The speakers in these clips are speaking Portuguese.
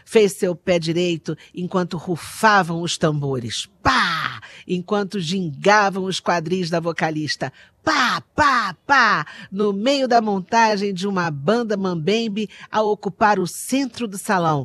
fez seu pé direito enquanto rufavam os tambores. Pá! Enquanto gingavam os quadris da vocalista. Pá, pá, pá! No meio da montagem de uma banda mambembe a ocupar o centro do salão.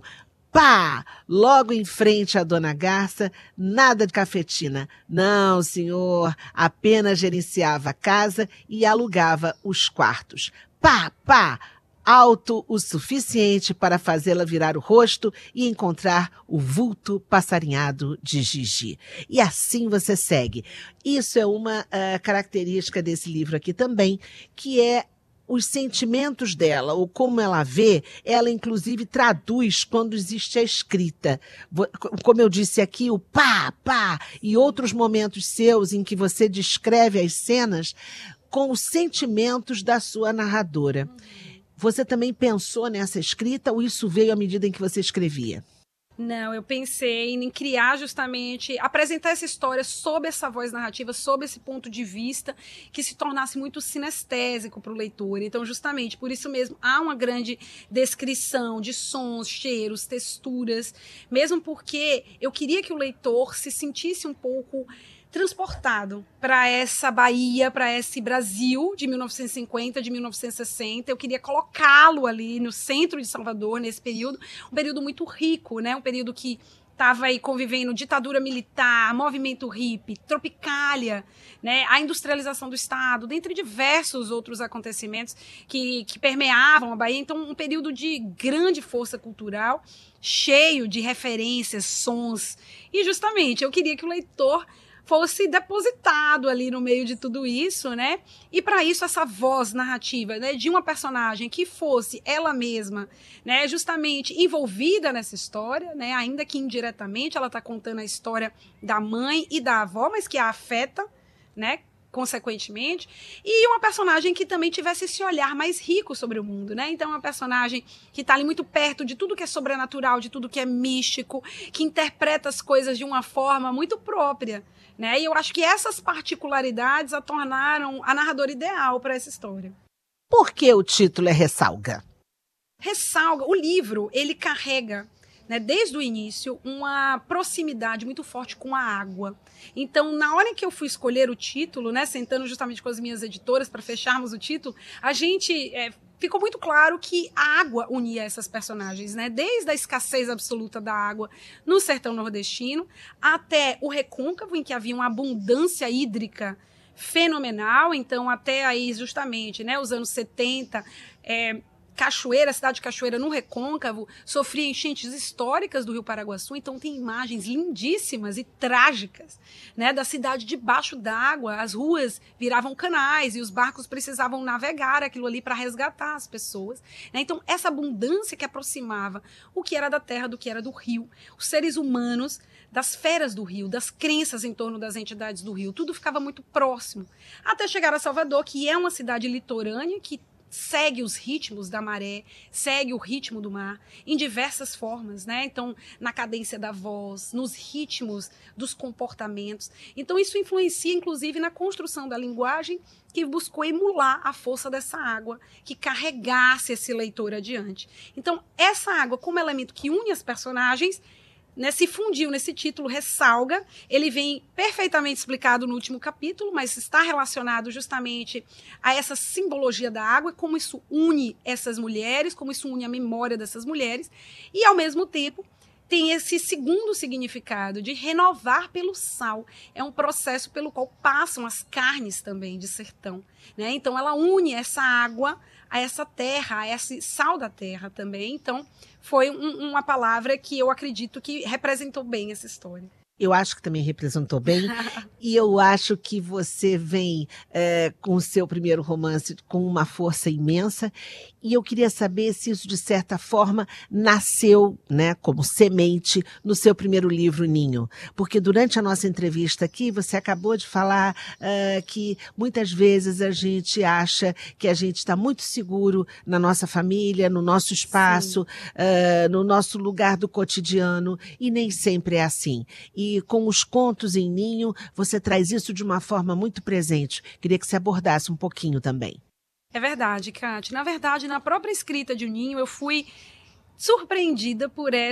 Pá! Logo em frente à Dona Garça, nada de cafetina. Não, senhor, apenas gerenciava a casa e alugava os quartos. Pá, pá! Alto o suficiente para fazê-la virar o rosto e encontrar o vulto passarinhado de Gigi. E assim você segue. Isso é uma característica desse livro aqui também, que é os sentimentos dela, ou como ela vê, ela inclusive traduz quando existe a escrita. Como eu disse aqui, o pá, pá, e outros momentos seus em que você descreve as cenas com os sentimentos da sua narradora. Você também pensou nessa escrita ou isso veio à medida em que você escrevia? Não, eu pensei em criar justamente, apresentar essa história sob essa voz narrativa, sob esse ponto de vista que se tornasse muito sinestésico para o leitor. Então, justamente, por isso mesmo, há uma grande descrição de sons, cheiros, texturas, mesmo porque eu queria que o leitor se sentisse um pouco transportado para essa Bahia, para esse Brasil de 1950, de 1960. Eu queria colocá-lo ali no centro de Salvador, nesse período, um período muito rico, né? Um período que estava aí convivendo ditadura militar, movimento hippie, Tropicália, né? A industrialização do Estado, dentre diversos outros acontecimentos que permeavam a Bahia. Então, um período de grande força cultural, cheio de referências, sons. E, justamente, eu queria que o leitor fosse depositado ali no meio de tudo isso, né? E para isso essa voz narrativa, né, de uma personagem que fosse ela mesma, né, justamente envolvida nessa história, né, ainda que indiretamente ela está contando a história da mãe e da avó, mas que a afeta, né, consequentemente, e uma personagem que também tivesse esse olhar mais rico sobre o mundo, né? Então, uma personagem que está ali muito perto de tudo que é sobrenatural, de tudo que é místico, que interpreta as coisas de uma forma muito própria, né? E eu acho que essas particularidades a tornaram a narradora ideal para essa história. Por que o título é Ressalga? Ressalga, o livro, ele carrega, né, desde o início, uma proximidade muito forte com a água. Então, na hora em que eu fui escolher o título, né, sentando justamente com as minhas editoras para fecharmos o título, a gente ficou muito claro que a água unia essas personagens, né? Desde a escassez absoluta da água no sertão nordestino até o recôncavo, em que havia uma abundância hídrica fenomenal. Então, até aí, justamente, né, os anos 70, Cachoeira, a cidade de Cachoeira, no Recôncavo, sofria enchentes históricas do Rio Paraguaçu, então tem imagens lindíssimas e trágicas, né, da cidade debaixo d'água, as ruas viravam canais e os barcos precisavam navegar aquilo ali para resgatar as pessoas, né? Então essa abundância que aproximava o que era da terra do que era do rio, os seres humanos, das feras do rio, das crenças em torno das entidades do rio, tudo ficava muito próximo, até chegar a Salvador, que é uma cidade litorânea, que segue os ritmos da maré, segue o ritmo do mar, em diversas formas, né? Então, na cadência da voz, nos ritmos dos comportamentos. Então, isso influencia, inclusive, na construção da linguagem, que buscou emular a força dessa água, que carregasse esse leitor adiante. Então, essa água, como elemento que une as personagens, né, se fundiu nesse título Ressalga. Ele vem perfeitamente explicado no último capítulo, mas está relacionado justamente a essa simbologia da água, como isso une essas mulheres, como isso une a memória dessas mulheres, e ao mesmo tempo tem esse segundo significado de renovar pelo sal. É um processo pelo qual passam as carnes também de sertão, né? Então ela une essa água a essa terra, a esse sal da terra também. Então foi uma palavra que eu acredito que representou bem essa história. Eu acho que também representou bem. E eu acho que você vem com o seu primeiro romance com uma força imensa. E eu queria saber se isso, de certa forma, nasceu, né, como semente no seu primeiro livro, Ninho. Porque durante a nossa entrevista aqui, você acabou de falar que muitas vezes a gente acha que a gente está muito seguro na nossa família, no nosso espaço, no nosso lugar do cotidiano. E nem sempre é assim. E com os contos em Ninho, você traz isso de uma forma muito presente. Queria que você abordasse um pouquinho também. É verdade, Cátia. Na verdade, na própria escrita de O Ninho, eu fui surpreendida por